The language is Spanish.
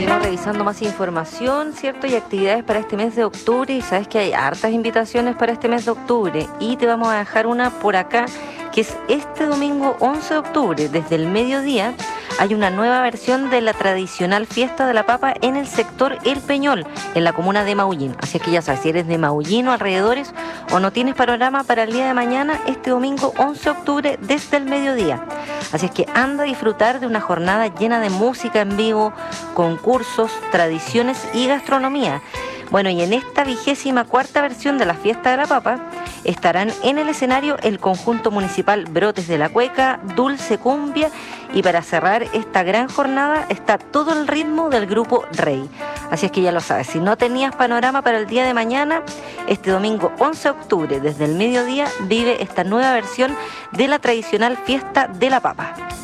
seguimos revisando más información, ¿cierto? Y actividades para este mes de octubre. Y sabes que hay hartas invitaciones para este mes de octubre. Y te vamos a dejar una por acá, que es este domingo 11 de octubre, desde el mediodía. Hay una nueva versión de la tradicional fiesta de la papa en el sector El Peñol, en la comuna de Maullín. Así es que ya sabes, si eres de Maullín o alrededores o no tienes panorama para el día de mañana, este domingo 11 de octubre desde el mediodía. Así es que anda a disfrutar de una jornada llena de música en vivo, concursos, tradiciones y gastronomía. Bueno, y en esta 24ª versión de la Fiesta de la Papa estarán en el escenario el conjunto municipal Brotes de la Cueca, Dulce Cumbia, y para cerrar esta gran jornada está todo el ritmo del grupo Rey. Así es que ya lo sabes, si no tenías panorama para el día de mañana, este domingo 11 de octubre, desde el mediodía, vive esta nueva versión de la tradicional Fiesta de la Papa.